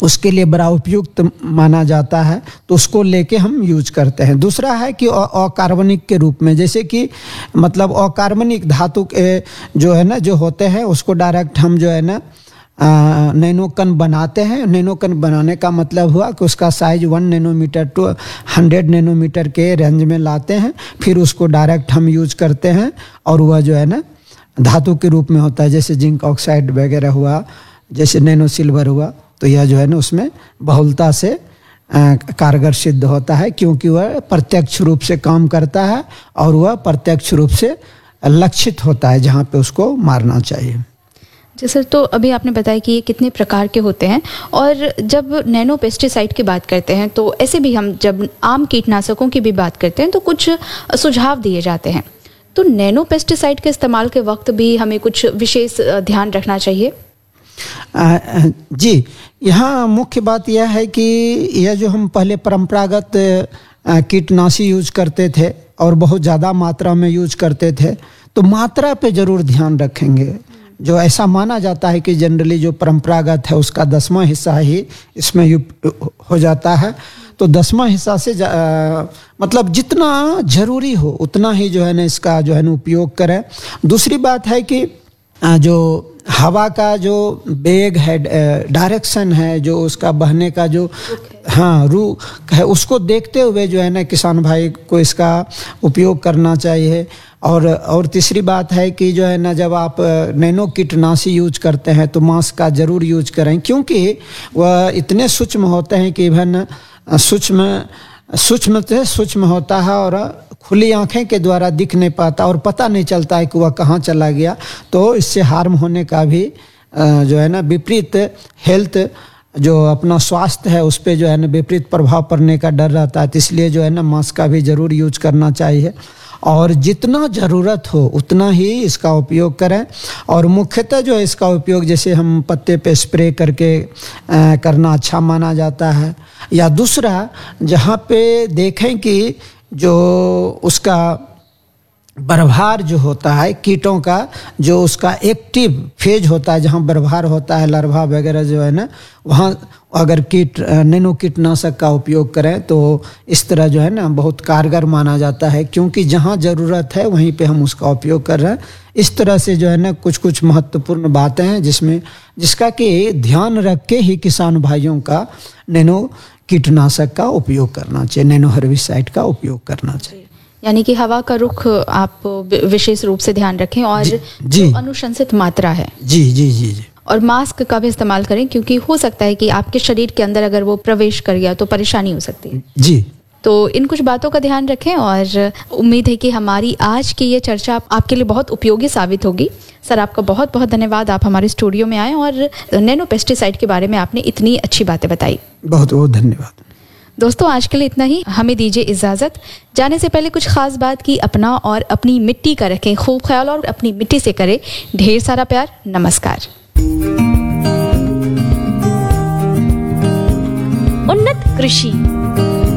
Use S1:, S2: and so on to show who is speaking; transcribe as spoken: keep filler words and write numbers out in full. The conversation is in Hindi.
S1: उसके लिए बड़ा उपयुक्त माना जाता है, तो उसको लेके हम यूज करते हैं। दूसरा है कि अकार्बनिक के रूप में, जैसे कि मतलब अकार्बनिक धातु के जो है ना जो होते हैं उसको डायरेक्ट हम जो है ना नैनोकण बनाते हैं। नैनोकण बनाने का मतलब हुआ कि उसका size one nanometre two hundred nanometre के रेंज में लाते हैं, फिर उसको डायरेक्ट हम यूज करते हैं और वह जो है ना धातु के रूप में होता है, जैसे जिंक ऑक्साइड वगैरह हुआ, जैसे नैनो सिल्वर हुआ, तो यह जो है ना उसमें बहुलता से कारगर सिद्ध होता है, क्योंकि वह प्रत्यक्ष रूप से काम करता है और वह प्रत्यक्ष रूप से लक्षित होता है जहाँ पे उसको मारना चाहिए।
S2: जी सर, तो अभी आपने बताया कि ये कितने प्रकार के होते हैं, और जब नैनो पेस्टिसाइड की बात करते हैं तो ऐसे भी हम जब आम कीटनाशकों की भी बात करते हैं तो कुछ सुझाव दिए जाते हैं, तो नैनो पेस्टिसाइड के इस्तेमाल के वक्त भी हमें कुछ विशेष ध्यान रखना चाहिए?
S1: आ, जी, यहाँ मुख्य बात यह है कि यह जो हम पहले परंपरागत कीटनाशी यूज करते थे और बहुत ज़्यादा मात्रा में यूज करते थे, तो मात्रा पे ज़रूर ध्यान रखेंगे। जो ऐसा माना जाता है कि जनरली जो परंपरागत है उसका दसवां हिस्सा ही इसमें हो जाता है, तो दसवां हिस्सा से आ, मतलब जितना ज़रूरी हो उतना ही जो है ना इसका जो है ना उपयोग करें। दूसरी बात है कि जो हवा का जो वेग है, डायरेक्शन है, जो उसका बहने का जो हाँ रुख है, उसको देखते हुए जो है ना किसान भाई को इसका उपयोग करना चाहिए। और और तीसरी बात है कि जो है ना जब आप नैनो कीटनाशी यूज करते हैं तो मास्क का ज़रूर यूज करें, क्योंकि वह इतने सूक्ष्म होते हैं कि इवन सूक्ष्म सूक्ष्म से सूक्ष्म होता है और खुली आंखें के द्वारा दिख नहीं पाता और पता नहीं चलता है कि वह कहाँ चला गया, तो इससे हार्म होने का भी जो है ना विपरीत हेल्थ जो अपना स्वास्थ्य है उस पर जो है ना विपरीत प्रभाव पड़ने का डर रहता है। तो इसलिए जो है ना मास्क का भी ज़रूर यूज करना चाहिए और जितना ज़रूरत हो उतना ही इसका उपयोग करें। और मुख्यतः जो है इसका उपयोग जैसे हम पत्ते पे स्प्रे करके आ, करना अच्छा माना जाता है, या दूसरा जहाँ पे देखें कि जो उसका बर्भार जो होता है कीटों का, जो उसका एक्टिव फेज होता है जहाँ बर्भार होता है लार्वा वगैरह जो है ना, वहाँ अगर कीट नैनो कीटनाशक का उपयोग करें तो इस तरह जो है ना बहुत कारगर माना जाता है, क्योंकि जहाँ ज़रूरत है वहीं पे हम उसका उपयोग कर रहे हैं। इस तरह से जो है ना कुछ कुछ महत्वपूर्ण बातें हैं जिसमें जिसका कि ध्यान रख के ही किसान भाइयों का नैनो कीटनाशक का उपयोग करना चाहिए, नैनो हर्बिसाइड का उपयोग करना चाहिए।
S2: यानी कि हवा का रुख आप विशेष रूप से ध्यान रखें और
S1: जी,
S2: जो अनुशंसित मात्रा है
S1: जी जी जी जी
S2: और मास्क का भी इस्तेमाल करें, क्योंकि हो सकता है कि आपके शरीर के अंदर अगर वो प्रवेश कर गया तो परेशानी हो सकती है।
S1: जी,
S2: तो इन कुछ बातों का ध्यान रखें और उम्मीद है कि हमारी आज की ये चर्चा आपके लिए बहुत उपयोगी साबित होगी। सर, आपका बहुत बहुत धन्यवाद, आप हमारे स्टूडियो में आए और नैनो पेस्टिसाइड के बारे में आपने इतनी अच्छी बातें बताई।
S1: बहुत बहुत धन्यवाद।
S2: दोस्तों, आज के लिए इतना ही, हमें दीजिए इजाज़त। जाने से पहले कुछ खास बात की अपना और अपनी मिट्टी का रखें खूब ख्याल और अपनी मिट्टी से करें ढेर सारा प्यार। नमस्कार।
S3: उन्नत कृषि।